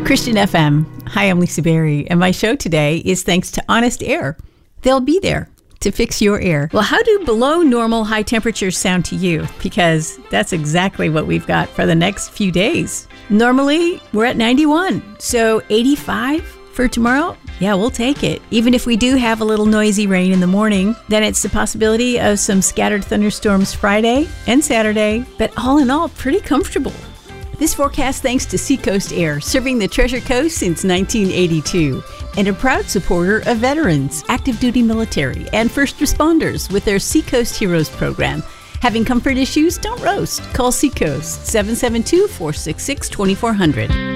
Christian FM. Hi, I'm Lisa Berry, and my show today is thanks to Honest Air. They'll be there to fix your air. Well, how do below normal high temperatures sound to you? Because that's exactly what we've got for the next few days. Normally, we're at 91, so 85 for tomorrow? Yeah, we'll take it. Even if we do have a little noisy rain in the morning, then it's the possibility of some scattered thunderstorms Friday and Saturday, but all in all, pretty comfortable. This forecast thanks to Seacoast Air, serving the Treasure Coast since 1982, and a proud supporter of veterans, active duty military, and first responders with their Seacoast Heroes program. Having comfort issues? Don't roast. Call Seacoast 772-466-2400.